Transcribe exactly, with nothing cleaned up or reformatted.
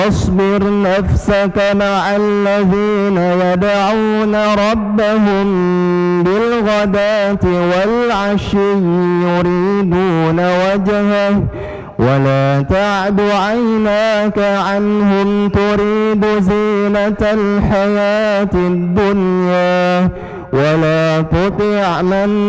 واصبر نفسك مع الذين يدعون ربهم بالغداة والعشي يريدون وجهه ولا تعد عيناك عنهم تريد زينة الحياة الدنيا ولا تطع من